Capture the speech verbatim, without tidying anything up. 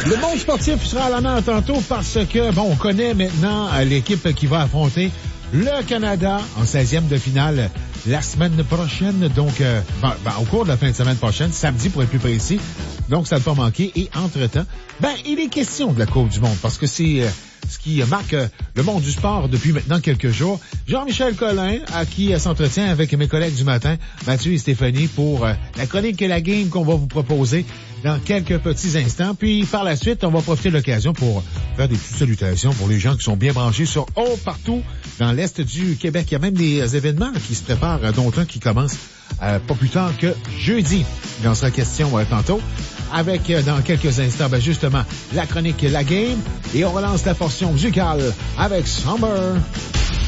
Le monde sportif sera à l'honneur tantôt parce que, bon, on connaît maintenant l'équipe qui va affronter le Canada en seizième de finale la semaine prochaine. Donc, euh, ben, ben, au cours de la fin de semaine prochaine, samedi pour être plus précis. Donc, ça ne va pas manquer. Et entre-temps, ben, il est question de la Coupe du monde parce que c'est... Euh, ce qui marque euh, le monde du sport depuis maintenant quelques jours. Jean-Michel Collin, à qui euh, s'entretient avec mes collègues du matin, Mathieu et Stéphanie, pour euh, la chronique et la game qu'on va vous proposer dans quelques petits instants. Puis, par la suite, on va profiter de l'occasion pour faire des petites salutations pour les gens qui sont bien branchés sur haut partout dans l'Est du Québec. Il y a même des euh, événements qui se préparent, euh, dont un qui commence euh, pas plus tard que jeudi. Il en sera question euh, tantôt. Avec, euh, dans quelques instants, ben, justement, la chronique et la game. Et on relance la portion musicale avec Summer.